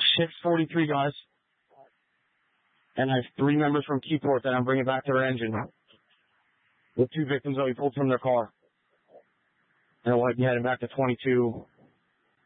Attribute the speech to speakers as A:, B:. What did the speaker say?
A: 6:43, guys. And I have 3 members from Keyport that I'm bringing back to their engine. With 2 victims that we pulled from their car. And we'll be heading back to 22